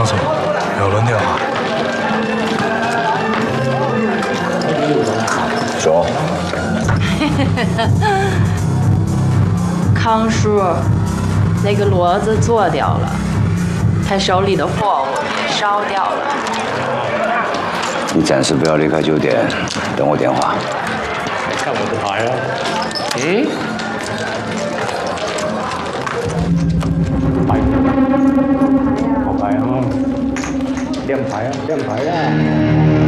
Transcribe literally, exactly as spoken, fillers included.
总，有人电话。 说。 康叔，那个骡子做掉了，他手里的货物也烧掉了。 你暂时不要离开酒店，等我电话。 看我的牌啊！嗯。牌。好牌啊！亮牌啊！亮牌啊！